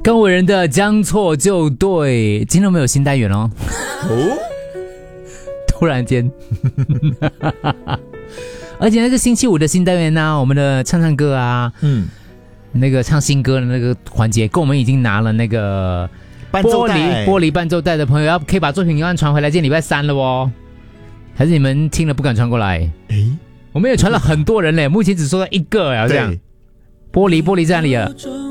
高伟人的将错就对，今天我们有新单元哦。突然间，而且那个星期五的新单元呢、我们的唱唱歌啊，那个唱新歌的那个环节，跟我们已经拿了那个玻璃伴奏带的朋友，可以把作品要传回来，今天礼拜3了哦。还是你们听了不敢传过来？我们也传了很多人嘞，目前只收到1个，好像玻璃在哪里了？